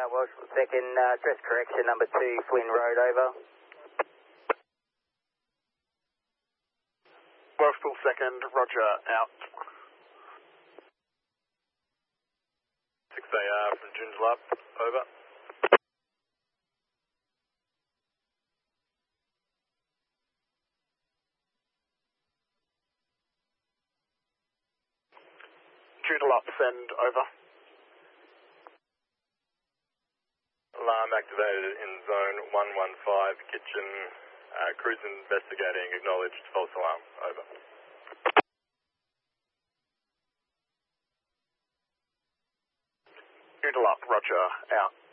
Welsh second, address correction number 2, Flynn Road, over. Welshpool second, roger, out. 6AR from Joondalup, over. Joondalup, send, over. Alarm activated in zone 115, kitchen, cruise investigating, acknowledged, false alarm, over. Joondalup, roger, out.